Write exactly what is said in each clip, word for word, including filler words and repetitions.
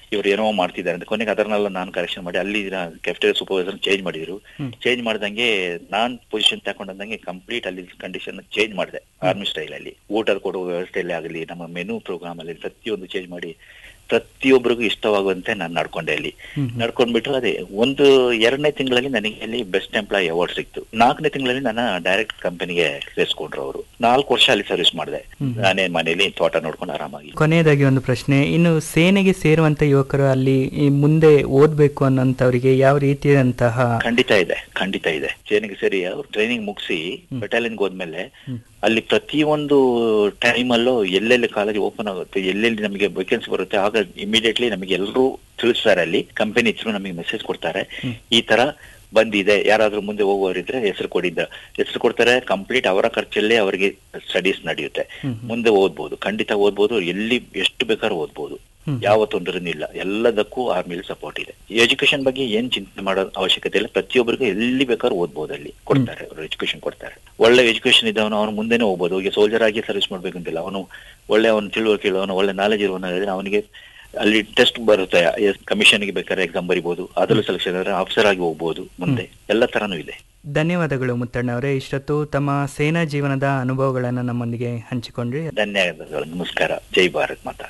ಇವ್ರು ಏನೋ ಮಾಡ್ತಿದ್ದಾರೆ ಅಂತ. ಕೊನೆಗೆ ಅದನ್ನೆಲ್ಲ ನಾನು ಕರೆಕ್ಷನ್ ಮಾಡಿ ಅಲ್ಲಿ ಕೆಫ್ಟೇರಿಯಾ ಸೂಪರ್ವೈಸರ್ ಚೇಂಜ್ ಮಾಡಿದ್ರು. ಚೇಂಜ್ ಮಾಡ್ದಂಗೆ ನಾನ್ ಪೊಸಿಷನ್ ತಗೊಂಡಂಗೆ ಕಂಪ್ಲೀಟ್ ಅಲ್ಲಿ ಕಂಡೀಷನ್ ಚೇಂಜ್ ಮಾಡಿದೆ. ಆರ್ಮಿ ಸ್ಟೈಲ್ ಅಲ್ಲಿ ಊಟದ ಕೊಡುವ ವ್ಯವಸ್ಥೆಯಲ್ಲಿ ಆಗಲಿ, ನಮ್ಮ ಮೆನು ಪ್ರೋಗ್ರಾಮ್ ಅಲ್ಲಿ ಪ್ರತಿಯೊಂದು ಚೇಂಜ್ ಮಾಡಿ ಪ್ರತಿಯೊಬ್ಬರಿಗೂ ಇಷ್ಟವಾಗುವಂತೆ ನಾನು ನಡ್ಕೊಂಡೆ. ಅಲ್ಲಿ ನಡ್ಕೊಂಡ್ಬಿಟ್ಟು ಅದೇ ಒಂದು ಎರಡನೇ ತಿಂಗಳಲ್ಲಿ ನನಗೆ ಅಲ್ಲಿ ಬೆಸ್ಟ್ ಎಂಪ್ಲಾಯ್ ಅವಾರ್ಡ್ ಸಿಕ್ತು. ನಾಲ್ಕನೇ ತಿಂಗಳಲ್ಲಿ ನನ್ನ ಡೈರೆಕ್ಟ್ ಕಂಪನಿಗೆ ಸೇರಿಸ್ಕೊಂಡ್ರು ಅವರು. ನಾಲ್ಕು ವರ್ಷ ಅಲ್ಲಿ ಸರ್ವಿಸ್ ಮಾಡಿದೆ. ನಾನೇ ಮನೇಲಿ ತೋಟ ನೋಡ್ಕೊಂಡು ಆರಾಮಾಗಿ. ಕೊನೆಯದಾಗಿ ಒಂದು ಪ್ರಶ್ನೆ, ಇನ್ನು ಸೇನೆಗೆ ಸೇರುವಂತ ಯುವಕರು ಅಲ್ಲಿ ಮುಂದೆ ಓದ್ಬೇಕು ಅನ್ನೋಂಥವ್ರಿಗೆ ಯಾವ ರೀತಿಯಾದಂತಹ? ಖಂಡಿತ ಇದೆ, ಖಂಡಿತ ಇದೆ. ಸೇನೆಗೆ ಸೇರಿ ಅವ್ರು ಟ್ರೈನಿಂಗ್ ಮುಗಿಸಿ ಬೆಟಾಲಿಯನ್ಗೆ ಹೋದ್ಮೇಲೆ ಅಲ್ಲಿ ಪ್ರತಿಯೊಂದು ಟೈಮ್ ಅಲ್ಲೂ ಎಲ್ಲೆಲ್ಲಿ ಕಾಲೇಜ್ ಓಪನ್ ಆಗುತ್ತೆ, ಎಲ್ಲೆಲ್ಲಿ ನಮಗೆ ವೇಕೆನ್ಸಿ ಬರುತ್ತೆ, ಆಗ ಇಮಿಡಿಯೇಟ್ಲಿ ನಮಗೆ ಎಲ್ಲರೂ ತಿಳಿಸ್ತಾರೆ. ಅಲ್ಲಿ ಕಂಪನಿ ಥ್ರೂ ನಮಗೆ ಮೆಸೇಜ್ ಕೊಡ್ತಾರೆ, ಈ ತರ ಬಂದಿದೆ, ಯಾರಾದ್ರೂ ಮುಂದೆ ಹೋಗುವವರಿದ್ರೆ ಹೆಸರು ಕೊಡಿದ್ದ ಹೆಸರು ಕೊಡ್ತಾರೆ. ಕಂಪ್ಲೀಟ್ ಅವರ ಖರ್ಚಲ್ಲೇ ಅವರಿಗೆ ಸ್ಟಡೀಸ್ ನಡೆಯುತ್ತೆ. ಮುಂದೆ ಓದ್ಬೋದು, ಖಂಡಿತ ಓದ್ಬೋದು, ಎಲ್ಲಿ ಎಷ್ಟು ಬೇಕಾದ್ರೂ ಓದ್ಬೋದು, ಯಾವ ತೊಂದರೆನೂ ಇಲ್ಲ. ಎಲ್ಲದಕ್ಕೂ ಆರ್ಮಿಲಿ ಸಪೋರ್ಟ್ ಇದೆ. ಎಜುಕೇಶನ್ ಬಗ್ಗೆ ಏನ್ ಚಿಂತೆ ಮಾಡೋ ಅವಶ್ಯಕತೆ ಇಲ್ಲ. ಪ್ರತಿಯೊಬ್ಬರಿಗೂ ಎಲ್ಲಿ ಬೇಕಾದ್ರೂ ಓದ್ಬೋದು, ಅಲ್ಲಿ ಕೊಡ್ತಾರೆ, ಅವರು ಎಜುಕೇಶನ್ ಕೊಡ್ತಾರೆ. ಒಳ್ಳೆ ಎಜುಕೇಶನ್ ಇದ್ದವನು ಅವನು ಮುಂದೆನೇ ಹೋಗ್ಬೋದು. ಈಗ ಸೋಲ್ಜರ್ ಆಗಿ ಸರ್ವಿಸ್ ಮಾಡ್ಬೇಕಂತಿಲ್ಲ, ಅವನು ಒಳ್ಳೆ ಅವನು ತಿಳುವಳಿಕೆ ಇಲ್ಲವನು, ಒಳ್ಳೆ ನಾಲೆಜ್ ಇರುವವನು, ಅವನಿಗೆ ಅಲ್ಲಿ ಟೆಸ್ಟ್ ಬರುತ್ತೆ, ಕಮಿಷನ್ಗೆ ಬೇಕಾದ್ರೆ ಎಕ್ಸಾಮ್ ಬರಿಬಹುದು, ಅದರಲ್ಲೂ ಸೆಲೆಕ್ಷನ್ ಆದ್ರೆ ಆಫೀಸರ್ ಆಗಿ ಹೋಗ್ಬೋದು, ಮುಂದೆ ಎಲ್ಲ ತರನೂ ಇದೆ. ಧನ್ಯವಾದಗಳು ಮುತ್ತಣ್ಣ ಅವರೇ, ಇಷ್ಟೊತ್ತು ತಮ್ಮ ಸೇನಾ ಜೀವನದ ಅನುಭವಗಳನ್ನು ನಮ್ಮೊಂದಿಗೆ ಹಂಚಿಕೊಂಡ್ರಿ. ಧನ್ಯವಾದಗಳು, ನಮಸ್ಕಾರ, ಜೈ ಭಾರತ್ ಮಾತಾ.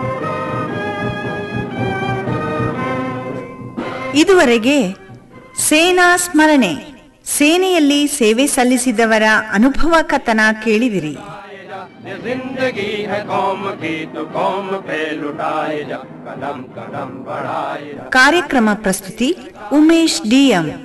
ಇದುವರೆಗೆ ಸೇನಾ ಸ್ಮರಣೆ, ಸೇನೆಯಲ್ಲಿ ಸೇವೆ ಸಲ್ಲಿಸಿದವರ ಅನುಭವ ಕಥನ ಕೇಳಿದಿರಿ. जिंदगी है कौम की तो कौम पे लुटाए जा, कदम कदम बढ़ाए जा. ಕಾರ್ಯಕ್ರಮ ಪ್ರಸ್ತುತಿ ಉಮೇಶ್ ಡಿಎಂ.